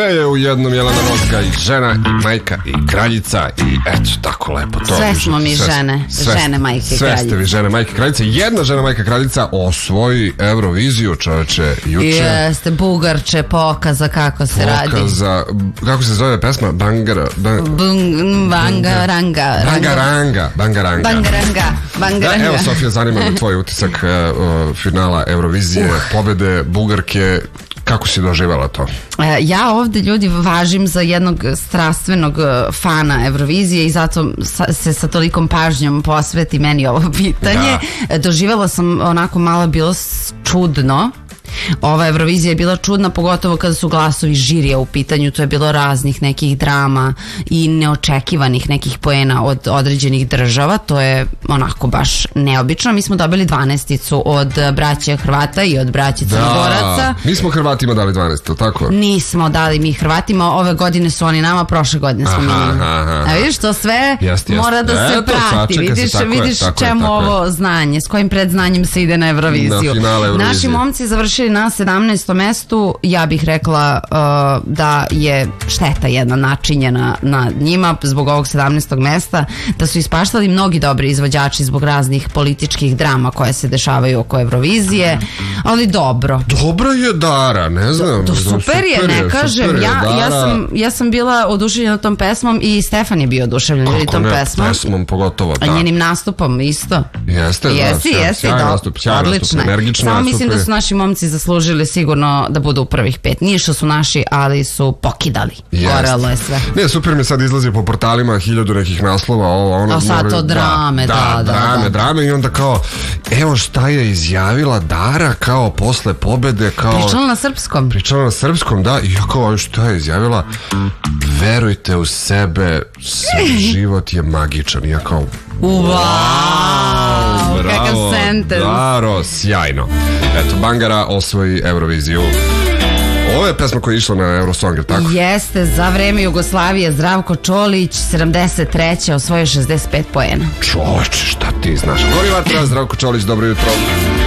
Sve je u jednom, Jelena Roška, i žena, i majka, i kraljica, i eto, tako lepo to. Sve smo mi žene, žene, majke, kraljice. Sve ste vi žene, majke, kraljice. Jedna žena, majka, kraljica osvoji Euroviziju, čoveče, juče. Jeste, Bugarče, pokaza kako se radi. Pokaza, kako se zove pesma? Bangaranga. Da, evo, Sofija, zanima me tvoj utisak finala Eurovizije, pobede Bugarke. Kako si doživjela to? Ja ovdje, ljudi, važim za jednog strastvenog fana Eurovizije i zato se sa tolikom pažnjom posveti meni ovo pitanje. Doživjela sam onako malo, bilo čudno. Ova Eurovizija je bila čudna, pogotovo kada su glasovi žirija u pitanju. To je bilo raznih nekih drama i neočekivanih nekih poena od određenih država. To je onako baš neobično. Mi smo dobili 12 od braće Hrvata i od braće Crnogoraca. Mi smo Hrvatima dali 12, tako? Nismo dali mi Hrvatima. Ove godine su oni nama, prošle godine smo mi njima. A vidiš, to sve mora da se prati. Vidiš čemu ovo znanje, s kojim predznanjem se ide na Euroviziju. Naši momci završili na 17. mestu. Ja bih rekla da je šteta jedna načinjena na njima zbog ovog 17. mesta, da su ispaštali mnogi dobri izvođači zbog raznih političkih drama koje se dešavaju oko Eurovizije, ali dobro. Dobro je Dara, ne znam. Super je, ne kažem. Ja sam bila oduševljena tom pesmom i Stefan je bio oduševljen tom pesmom. Pesmom pogotovo, da. A njenim nastupom isto. Jeste, sjaj nastup, energično. Samo mislim da su naši momci zaslužili sigurno da budu u prvih 5. Nije što su naši, ali su pokidali. Gorelo je sve. Ne, super mi sad izlazi po portalima 1000 nekih naslova, ovo, ono. A sad to drame, drame i onda kao, evo šta je izjavila Dara kao posle pobede, kao... Pričala na srpskom, da, i ja kao, šta je izjavila? Verujte u sebe, život je magičan. I ja kao, wow, kakav sentence. Daro, sjajno. Eto, Bangara osvoji Euroviziju. Ovo je pesma koja je išla na Eurosong, je tako? Jeste, za vreme Jugoslavije Zdravko Čolić, 73. osvojio 65 poena. Čoveče, šta ti znaš? Gori vatra, Zdravko Čolić, dobro jutro.